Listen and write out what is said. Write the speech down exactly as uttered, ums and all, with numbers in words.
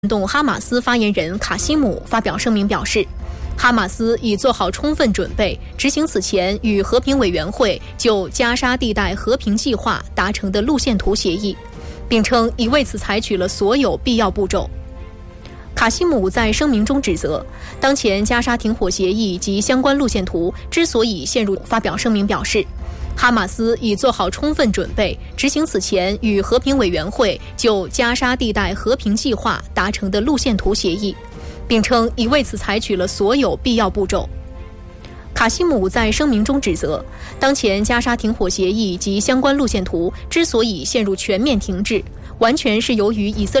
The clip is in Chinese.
运动哈马斯发言人卡西姆发表声明表示，哈马斯已做好充分准备，执行此前与和平委员会就加沙地带和平计划达成的路线图协议，并称已为此采取了所有必要步骤。卡西姆在声明中指责，当前加沙停火协议及相关路线图之所以陷入，发表声明表示，哈马斯已做好充分准备，执行此前与和平委员会就加沙地带和平计划达成的路线图协议，并称已为此采取了所有必要步骤。卡西姆在声明中指责，当前加沙停火协议及相关路线图之所以陷入全面停滞，完全是由于以色列